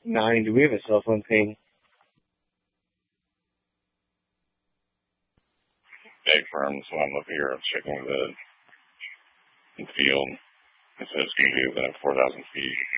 9. Do we have a cell phone ping? Egg farm, so I'm up here checking the field. It says usually within 4,000 feet.